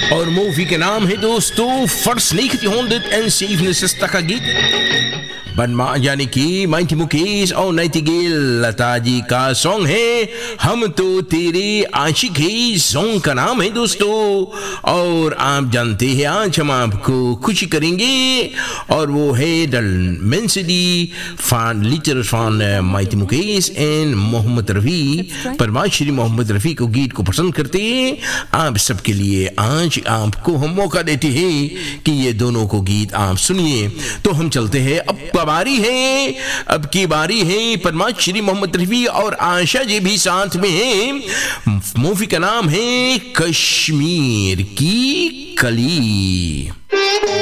और मूवी के नाम है दोस्तों फर्स्ट 1971 का गीत बनमा यानी कि माइटी मुकेश और नाइटिंगेल लता जी का सॉन्ग है हम तो तेरे आशिक है। सॉन्ग का नाम है दोस्तों। और आप जानते हैं आज हम आपको खुशी करेंगे और वो है the मेंसिडी fan little fan mighty Mukesh and Mohammad Rafi. परमाश्री Mohammad Rafi को गीत को पसंद करते हैं। आप सबके लिए आज आपको हम मौका देते हैं कि ये दोनों को गीत आप सुनिए। तो हम चलते हैं अब की बारी है परमाश्री मोहम्मद रफ़ी और आशा जी भी साथ में है। मूवी का नाम है कश्मीर की कली।